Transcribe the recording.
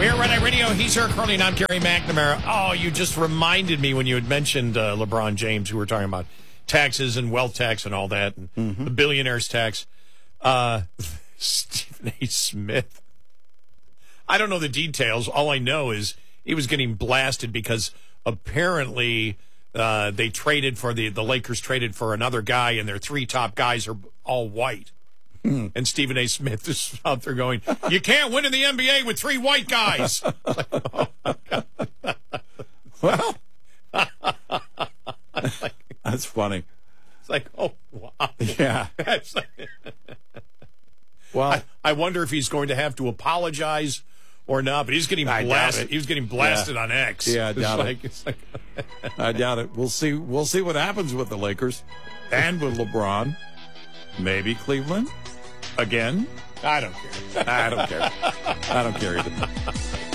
We're Red Eye Radio. He's Eric Carly, and I'm Gary McNamara. Oh, you just reminded me when you had mentioned LeBron James, who were talking about taxes and wealth tax and all that, and the billionaire's tax. Stephen A. Smith. I don't know the details. All I know is he was getting blasted because apparently they traded for the Lakers traded for another guy, and their three top guys are all white. And Stephen A. Smith is out there going, "You can't win in the NBA with three white guys." Like, oh, my God. Well, that's funny. It's like, oh, wow. Yeah. Well, I wonder if he's going to have to apologize or not, but he's getting blasted. He was getting blasted on X. Yeah, I doubt it. It's like, I doubt it. We'll see what happens with the Lakers and with LeBron. Maybe Cleveland again. I don't care. I don't care either.